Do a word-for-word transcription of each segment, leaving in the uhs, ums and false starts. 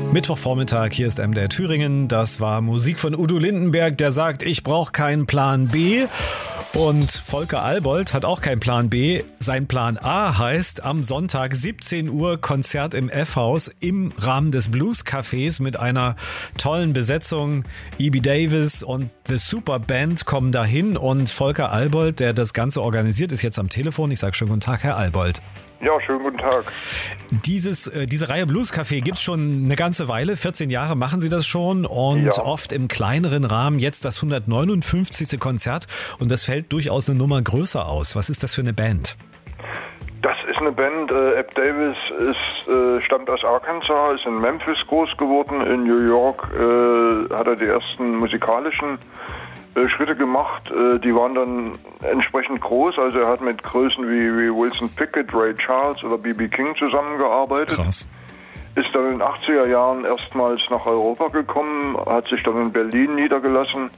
Mittwochvormittag, hier ist M D R Thüringen. Das war Musik von Udo Lindenberg, der sagt, ich brauche keinen Plan B. Und Volker Albold hat auch keinen Plan B. Sein Plan A heißt am Sonntag siebzehn Uhr Konzert im F-Haus im Rahmen des Blues Cafés mit einer tollen Besetzung. E B Davis und The Super Band kommen dahin und Volker Albold, der das Ganze organisiert, ist jetzt am Telefon. Ich sage schönen guten Tag, Herr Albold. Ja, schönen guten Tag. Dieses, äh, diese Reihe Blues Café gibt's schon eine ganze Weile. vierzehn Jahre machen Sie das schon und Ja. oft im kleineren Rahmen. Jetzt das hundertneunundfünfzigste Konzert und das fällt durchaus eine Nummer größer aus. Was ist das für eine Band? Das ist eine Band, äh, Eb Davis ist, äh, stammt aus Arkansas, ist in Memphis groß geworden. In New York äh, hat er die ersten musikalischen äh, Schritte gemacht. Äh, die waren dann entsprechend groß. Also er hat mit Größen wie, wie Wilson Pickett, Ray Charles oder B B King zusammengearbeitet. Krass. Ist dann in den achtziger Jahren erstmals nach Europa gekommen, hat sich dann in Berlin niedergelassen.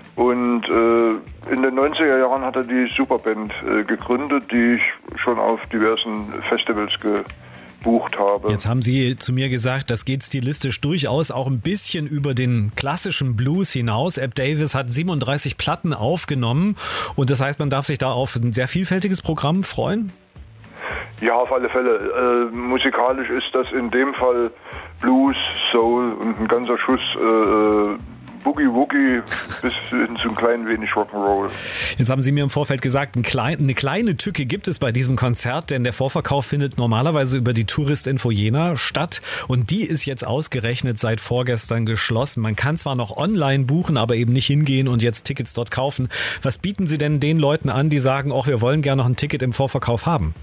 Und äh, in den neunziger Jahren hat er die Superband äh, gegründet, die ich schon auf diversen Festivals gebucht habe. Jetzt haben Sie zu mir gesagt, das geht stilistisch durchaus auch ein bisschen über den klassischen Blues hinaus. Eb Davis hat siebenunddreißig Platten aufgenommen und das heißt, man darf sich da auf ein sehr vielfältiges Programm freuen? Ja, auf alle Fälle. Äh, musikalisch ist das in dem Fall Blues, Soul und ein ganzer Schuss äh, Boogie Woogie bis hin zu ein klein wenig Rock'n'Roll. Jetzt haben Sie mir im Vorfeld gesagt, ein klein, eine kleine Tücke gibt es bei diesem Konzert, denn der Vorverkauf findet normalerweise über die Touristinfo Jena statt und die ist jetzt ausgerechnet seit vorgestern geschlossen. Man kann zwar noch online buchen, aber eben nicht hingehen und jetzt Tickets dort kaufen. Was bieten Sie denn den Leuten an, die sagen, oh, wir wollen gerne noch ein Ticket im Vorverkauf haben?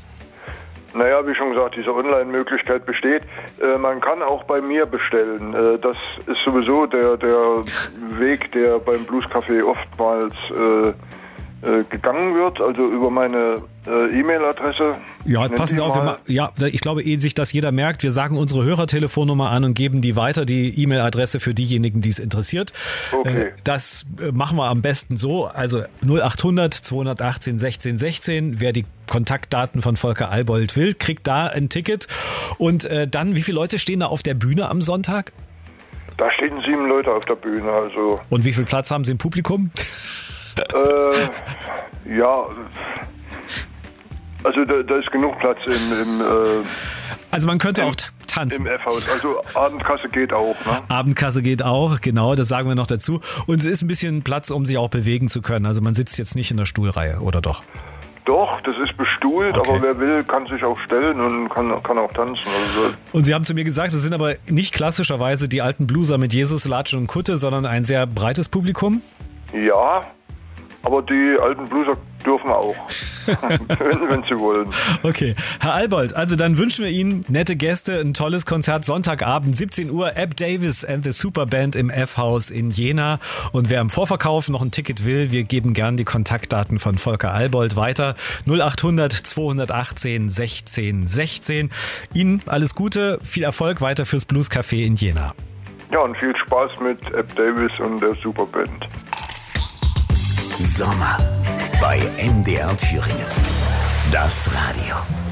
Naja, wie schon gesagt, diese Online-Möglichkeit besteht. Äh, man kann auch bei mir bestellen. Äh, das ist sowieso der, der Weg, der beim Blues Café oftmals äh, äh, gegangen wird, also über meine äh, E-Mail-Adresse. Ja, passen Sie auf, wir ma- ja, ich glaube, ehe sich das jeder merkt, wir sagen unsere Hörertelefonnummer an und geben die weiter, die E-Mail-Adresse für diejenigen, die es interessiert. Okay. Äh, das äh, machen wir am besten so, also null achthundert zweihundertachtzehn sechzehn sechzehn, wer die Kontaktdaten von Volker Albold will, kriegt da ein Ticket. Und äh, dann, wie viele Leute stehen da auf der Bühne am Sonntag? Da stehen sieben Leute auf der Bühne, also. Und wie viel Platz haben Sie im Publikum? Äh, ja, also da, da ist genug Platz im, im, äh, also man könnte im, auch t- tanzen. Im F-Haus. Also Abendkasse geht auch, ne? Abendkasse geht auch, genau, das sagen wir noch dazu. Und es ist ein bisschen Platz, um sich auch bewegen zu können. Also man sitzt jetzt nicht in der Stuhlreihe, oder doch? Doch, das ist bestuhlt, Okay. aber wer will, kann sich auch stellen und kann, kann auch tanzen. Also, Und Sie haben zu mir gesagt, es sind aber nicht klassischerweise die alten Blueser mit Jesus, Latschen und Kutte, sondern ein sehr breites Publikum? ja, aber die alten Blueser dürfen auch, wenn, wenn sie wollen. Okay, Herr Albold, also dann wünschen wir Ihnen nette Gäste, ein tolles Konzert Sonntagabend, siebzehn Uhr, Eb Davis and the Superband im F-Haus in Jena. Und wer im Vorverkauf noch ein Ticket will, wir geben gern die Kontaktdaten von Volker Albold weiter. null achthundert zweihundertachtzehn sechzehn sechzehn. Ihnen alles Gute, viel Erfolg weiter fürs Blues Café in Jena. Ja, und viel Spaß mit Eb Davis und der Superband. Sommer bei M D R Thüringen. Das Radio.